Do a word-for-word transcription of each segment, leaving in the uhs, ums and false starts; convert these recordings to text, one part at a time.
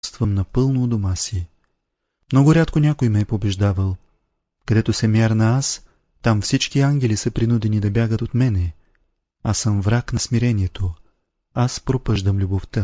чувствам напълно у дома си. Много рядко някой ме е побеждавал. Където се мярна аз, там всички ангели са принудени да бягат от мене. Аз съм враг на смирението. Аз пропъждам любовта.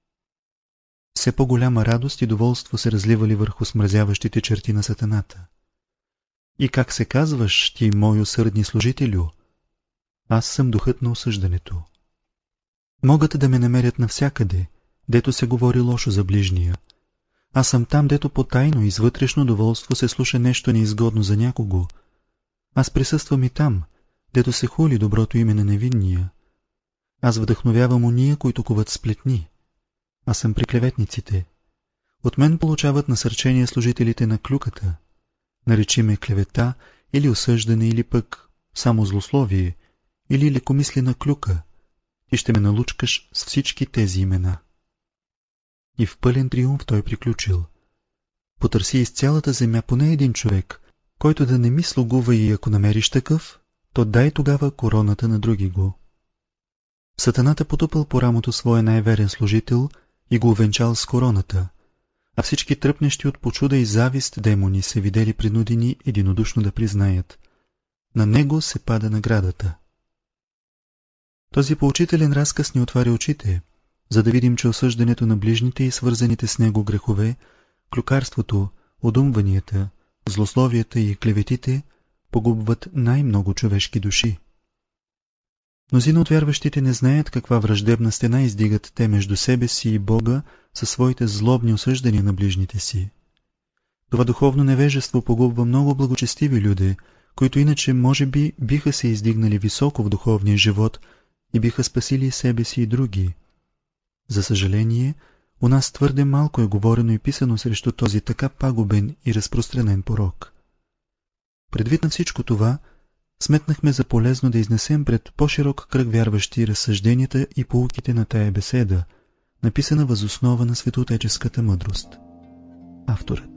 Все по-голяма радост и доволство се разливали върху смразяващите черти на сатаната. И как се казваш, ти, мой усърдни служителю? Аз съм духът на осъждането. Могат да ме намерят навсякъде, дето се говори лошо за ближния. Аз съм там, дето потайно и с вътрешно доволство се слуша нещо неизгодно за някого. Аз присъствам и там, дето се хули доброто име на невинния. Аз вдъхновявам уния, които куват сплетни. Аз съм при клеветниците. От мен получават насърчение служителите на клюката. Наречи ме клевета или осъждане, или пък само злословие, или лекомислена клюка. Ти ще ме налучкаш с всички тези имена. И в пълен триумф той приключил. Потърси из цялата земя поне един човек, който да не ми слугува, и ако намериш такъв, то дай тогава короната на други го. Сатаната потупал по рамото своя най-верен служител и го увенчал с короната, а всички тръпнещи от почуда и завист демони се видели принудени единодушно да признаят. На него се пада наградата. Този поучителен разказ ни отваря очите, за да видим, че осъждането на ближните и свързаните с него грехове, клюкарството, одумванията, злословията и клеветите погубват най-много човешки души. Мнозина от вярващите не знаят каква враждебна стена издигат те между себе си и Бога със своите злобни осъждания на ближните си. Това духовно невежество погубва много благочестиви люди, които иначе може би биха се издигнали високо в духовния живот и биха спасили себе си и други. За съжаление, у нас твърде малко е говорено и писано срещу този така пагубен и разпространен порок. Предвид на всичко това, сметнахме за полезно да изнесем пред по-широк кръг вярващи разсъжденията и поуките на тая беседа, написана въз основа на светоотеческата мъдрост. Авторът.